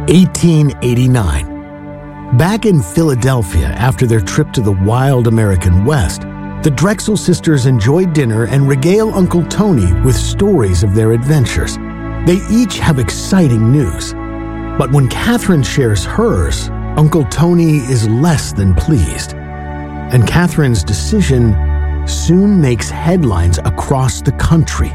1889. Back in Philadelphia after their trip to the wild American West, the Drexel sisters enjoy dinner and regale Uncle Tony with stories of their adventures. They each have exciting news. But when Catherine shares hers, Uncle Tony is less than pleased. And Catherine's decision soon makes headlines across the country.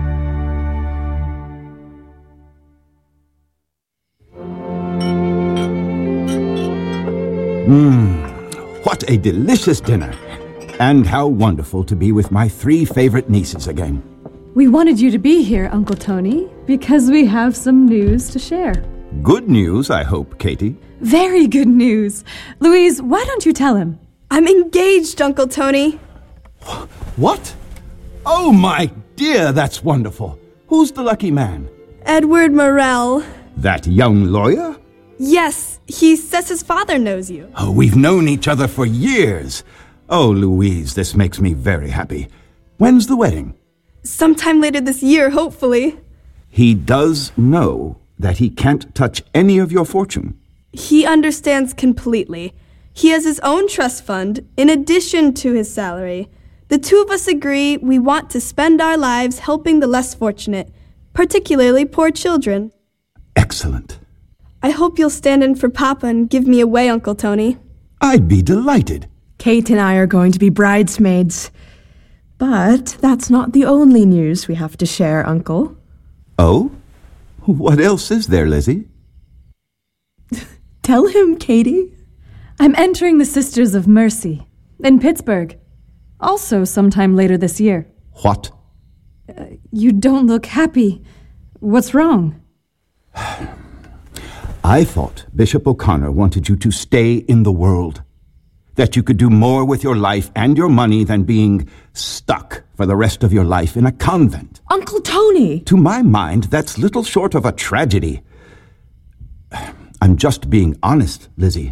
What a delicious dinner. And how wonderful to be with my 3 favorite nieces again. We wanted you to be here, Uncle Tony, because we have some news to share. Good news, I hope, Katie. Very good news. Louise, why don't you tell him? I'm engaged, Uncle Tony. What? Oh, my dear, that's wonderful. Who's the lucky man? Edward Morell. That young lawyer? Yes, he says his father knows you. Oh, we've known each other for years. Oh, Louise, this makes me very happy. When's the wedding? Sometime later this year, hopefully. He does know that he can't touch any of your fortune. He understands completely. He has his own trust fund, in addition to his salary. The 2 of us agree we want to spend our lives helping the less fortunate, particularly poor children. Excellent. I hope you'll stand in for Papa and give me away, Uncle Tony. I'd be delighted. Kate and I are going to be bridesmaids. But that's not the only news we have to share, Uncle. Oh? What else is there, Lizzie? Tell him, Katie. I'm entering the Sisters of Mercy in Pittsburgh. Also sometime later this year. What? You don't look happy. What's wrong? I thought Bishop O'Connor wanted you to stay in the world. That you could do more with your life and your money than being stuck for the rest of your life in a convent. Uncle Tony! To my mind, that's little short of a tragedy. I'm just being honest, Lizzie.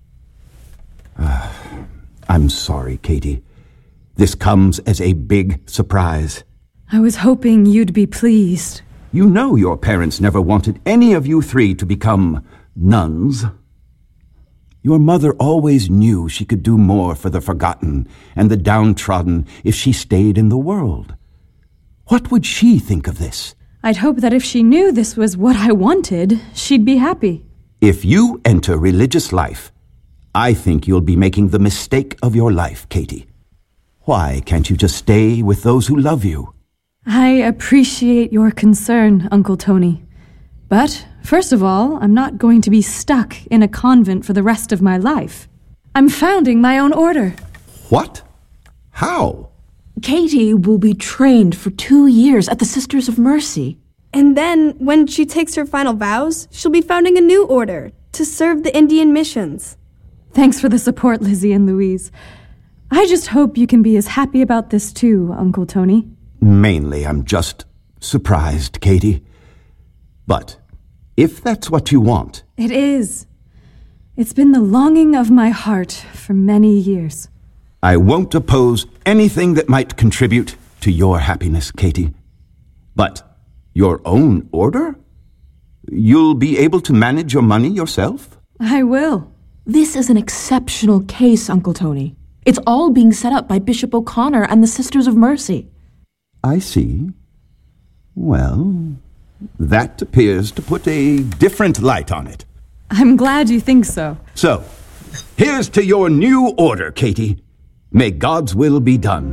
I'm sorry, Katie. This comes as a big surprise. I was hoping you'd be pleased. You know your parents never wanted any of you 3 to become nuns. Your mother always knew she could do more for the forgotten and the downtrodden if she stayed in the world. What would she think of this? I'd hope that if she knew this was what I wanted, she'd be happy. If you enter religious life, I think you'll be making the mistake of your life, Katie. Why can't you just stay with those who love you? I appreciate your concern, Uncle Tony. But, first of all, I'm not going to be stuck in a convent for the rest of my life. I'm founding my own order. What? How? Katie will be trained for 2 years at the Sisters of Mercy. And then, when she takes her final vows, she'll be founding a new order to serve the Indian missions. Thanks for the support, Lizzie and Louise. I just hope you can be as happy about this too, Uncle Tony. Mainly, I'm just surprised, Katie. But if that's what you want... It is. It's been the longing of my heart for many years. I won't oppose anything that might contribute to your happiness, Katie. But your own order? You'll be able to manage your money yourself? I will. This is an exceptional case, Uncle Tony. It's all being set up by Bishop O'Connor and the Sisters of Mercy. I see. Well, that appears to put a different light on it. I'm glad you think so. So, here's to your new order, Katie. May God's will be done.